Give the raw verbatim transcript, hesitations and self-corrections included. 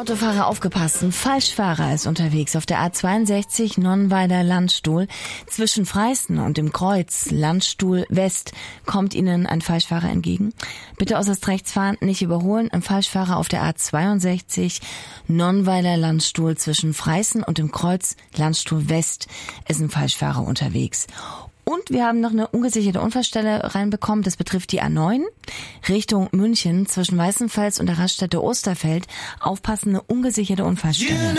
Autofahrer, aufgepasst, ein Falschfahrer ist unterwegs auf der A zweiundsechzig Nonnweiler Landstuhl. Zwischen Freisten und dem Kreuz Landstuhl West kommt Ihnen ein Falschfahrer entgegen. Bitte äußerst rechts fahren, nicht überholen. Ein Falschfahrer auf der A zweiundsechzig Nonnweiler Landstuhl zwischen Freisten und dem Kreuz Landstuhl West ist ein Falschfahrer unterwegs. Und wir haben noch eine ungesicherte Unfallstelle reinbekommen. Das betrifft die A neun Richtung München zwischen Weißenfels und der Raststätte Osterfeld. Aufpassen, eine ungesicherte Unfallstelle.